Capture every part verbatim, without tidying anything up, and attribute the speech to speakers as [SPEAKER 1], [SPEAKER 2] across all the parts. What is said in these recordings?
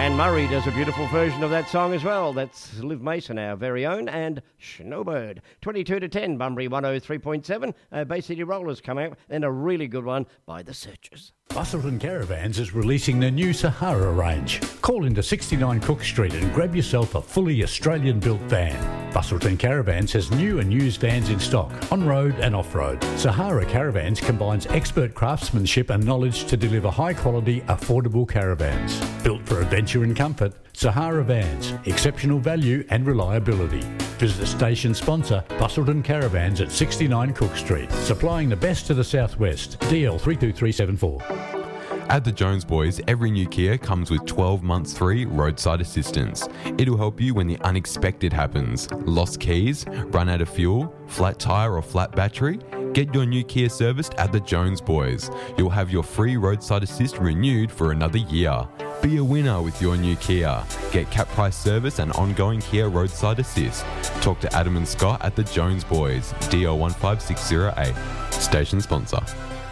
[SPEAKER 1] Dan Murray does a beautiful version of that song as well. That's Liv Mason, our very own, and Snowbird. twenty-two to ten, Bunbury one oh three point seven. Uh, Bay City Rollers come out, and a really good one by The Searchers.
[SPEAKER 2] Busselton Caravans is releasing the new Sahara range. Call into sixty-nine Cook Street and grab yourself a fully Australian-built van. Busselton Caravans has new and used vans in stock, on-road and off-road. Sahara Caravans combines expert craftsmanship and knowledge to deliver high-quality, affordable caravans. Built for adventure and comfort, Sahara Vans, exceptional value and reliability. Visit station sponsor Busselton Caravans at sixty-nine Cook Street, supplying the best to the southwest. D L three two three seven four.
[SPEAKER 3] At the Jones Boys, every new Kia comes with twelve months free roadside assistance. It'll help you when the unexpected happens. Lost keys, run out of fuel, flat tyre or flat battery? Get your new Kia serviced at the Jones Boys. You'll have your free roadside assist renewed for another year. Be a winner with your new Kia. Get cap price service and ongoing Kia roadside assist. Talk to Adam and Scott at the Jones Boys. D L one five six zero eight. Station sponsor.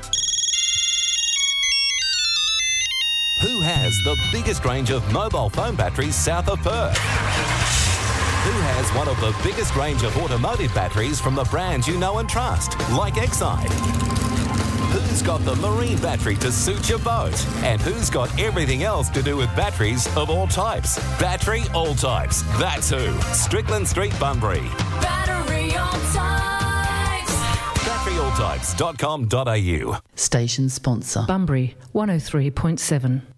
[SPEAKER 4] Who has the biggest range of mobile phone batteries south of Perth? Who has one of the biggest range of automotive batteries from the brands you know and trust, like Exide? Who's got the marine battery to suit your boat? And who's got everything else to do with batteries of all types? Battery All Types. That's who. Strickland Street, Bunbury.
[SPEAKER 5] Battery All Types.
[SPEAKER 4] battery all types dot com dot a u.
[SPEAKER 6] Station sponsor.
[SPEAKER 7] Bunbury one oh three point seven.